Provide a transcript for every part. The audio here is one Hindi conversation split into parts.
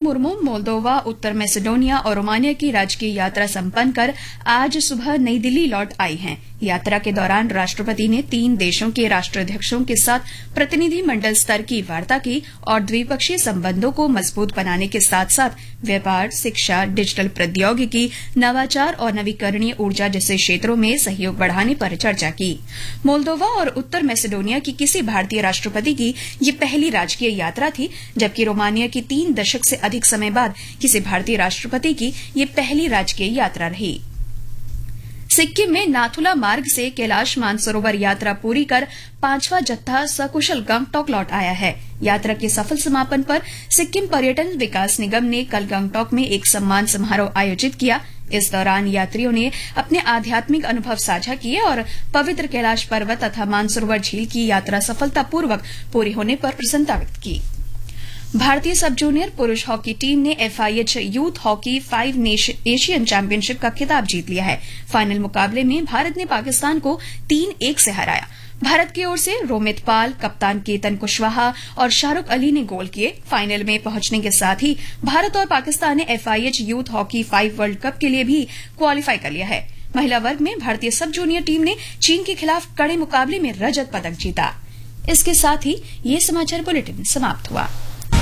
मुर्मू मोल्दोवा, उत्तर मैसेडोनिया और रोमानिया की राजकीय यात्रा संपन्न कर आज सुबह नई दिल्ली लौट आई हैं। यात्रा के दौरान राष्ट्रपति ने 3 देशों के राष्ट्राध्यक्षों के साथ प्रतिनिधि मंडल स्तर की वार्ता की और द्विपक्षीय संबंधों को मजबूत बनाने के साथ साथ व्यापार, शिक्षा, डिजिटल प्रौद्योगिकी, नवाचार और नवीकरणीय ऊर्जा जैसे क्षेत्रों में सहयोग बढ़ाने पर चर्चा की। मोल्दोवा और उत्तर मैसेडोनिया की किसी भारतीय राष्ट्रपति की ये पहली राजकीय यात्रा थी, जबकि रोमानिया की 3 दशक से अधिक समय बाद किसी भारतीय राष्ट्रपति की ये पहली राजकीय यात्रा रही। सिक्किम में नाथुला मार्ग से कैलाश मानसरोवर यात्रा पूरी कर 5वां जत्था सकुशल गंगटोक लौट आया है। यात्रा के सफल समापन पर सिक्किम पर्यटन विकास निगम ने कल गंगटोक में एक सम्मान समारोह आयोजित किया। इस दौरान यात्रियों ने अपने आध्यात्मिक अनुभव साझा किए और पवित्र कैलाश पर्वत तथा मानसरोवर झील की यात्रा सफलतापूर्वक पूरी होने पर प्रसन्नता व्यक्त की। भारतीय सब जूनियर पुरुष हॉकी टीम ने FIH youth hockey 5 Asian championship का खिताब जीत लिया है। फाइनल मुकाबले में भारत ने पाकिस्तान को 3-1 से हराया। भारत की ओर से रोमित पाल, कप्तान केतन कुशवाहा और शाहरुख अली ने गोल किए। फाइनल में पहुंचने के साथ ही भारत और पाकिस्तान ने FIH youth hockey 5 world cup के लिए भी क्वालीफाई कर लिया है। महिला वर्ग में भारतीय सब जूनियर टीम ने चीन के खिलाफ कड़े मुकाबले में रजत पदक जीता। इसके साथ ही ये समाचार बुलेटिन समाप्त हुआ।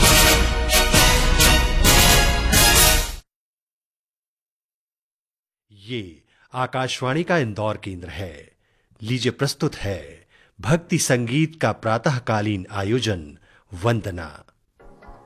ये आकाशवाणी का इंदौर केंद्र है। लीजिए प्रस्तुत है भक्ति संगीत का प्रातःकालीन आयोजन वंदना।